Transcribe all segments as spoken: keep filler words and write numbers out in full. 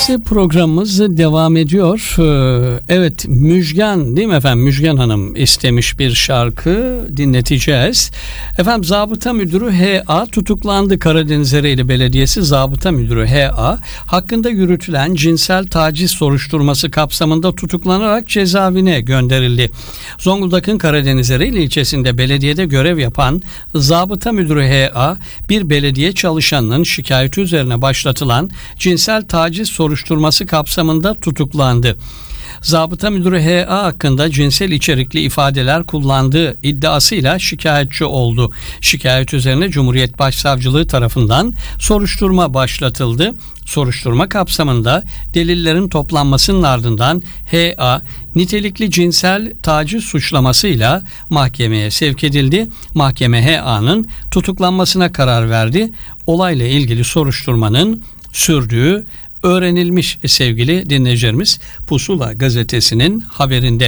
Sesli programımız devam ediyor. Evet, Müjgan değil mi efendim? Müjgan Hanım istemiş bir şarkı, dinleteceğiz. Efendim, Zabıta Müdürü H A tutuklandı. Karadeniz Ereğli Belediyesi Zabıta Müdürü H A hakkında yürütülen cinsel taciz soruşturması kapsamında tutuklanarak cezaevine gönderildi. Zonguldak'ın Karadeniz Ereğli ilçesinde belediyede görev yapan Zabıta Müdürü H A bir belediye çalışanının şikayeti üzerine başlatılan cinsel taciz soruşturması kapsamında tutuklandı. Zabıta Müdürü H A hakkında cinsel içerikli ifadeler kullandığı iddiasıyla şikayetçi oldu. Şikayet üzerine Cumhuriyet Başsavcılığı tarafından soruşturma başlatıldı. Soruşturma kapsamında delillerin toplanmasının ardından H A nitelikli cinsel taciz suçlamasıyla mahkemeye sevk edildi. Mahkeme H A'nın tutuklanmasına karar verdi. Olayla ilgili soruşturmanın sürdüğü öğrenilmiş sevgili dinleyicilerimiz, Pusula gazetesinin haberinde.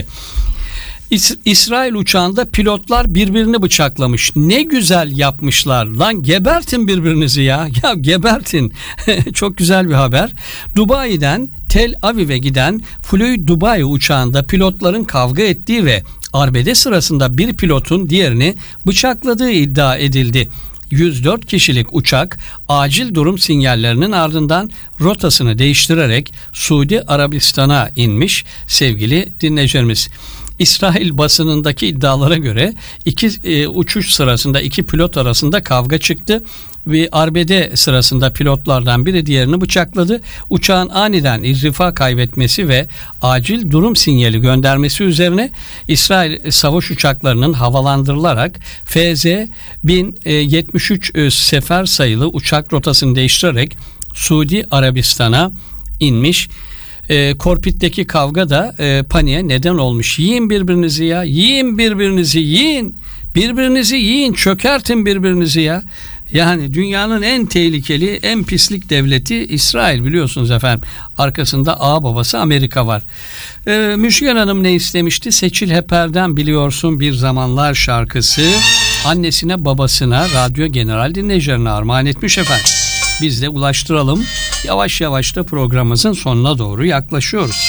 İs- İsrail uçağında pilotlar birbirini bıçaklamış. Ne güzel yapmışlar. Lan gebertin birbirinizi ya. Ya gebertin. Çok güzel bir haber. Dubai'den Tel Aviv'e giden Fly Dubai uçağında pilotların kavga ettiği ve arbede sırasında bir pilotun diğerini bıçakladığı iddia edildi. yüz dört kişilik uçak acil durum sinyallerinin ardından rotasını değiştirerek Suudi Arabistan'a inmiş sevgili dinleyicilerimiz. İsrail basınındaki iddialara göre iki e, uçuş sırasında iki pilot arasında kavga çıktı. Bir arbede sırasında pilotlardan biri diğerini bıçakladı. Uçağın aniden irtifa kaybetmesi ve acil durum sinyali göndermesi üzerine İsrail savaş uçaklarının havalandırılarak F Z bin yetmiş üç sefer sayılı uçak rotasını değiştirerek Suudi Arabistan'a inmiş. E, Korkut'taki kavga da e, paniğe neden olmuş. Yiyin birbirinizi ya. Yiyin birbirinizi yiyin. Birbirinizi yiyin. Çökertin birbirinizi ya. Yani dünyanın en tehlikeli, en pislik devleti İsrail, biliyorsunuz efendim. Arkasında ağa babası Amerika var. Ee, Müjgan Hanım ne istemişti? Seçil Heper'den Biliyorsun Bir Zamanlar şarkısı annesine babasına, radyo general dinleyicilerine armağan etmiş efendim. Biz de ulaştıralım. Yavaş yavaş da programımızın sonuna doğru yaklaşıyoruz.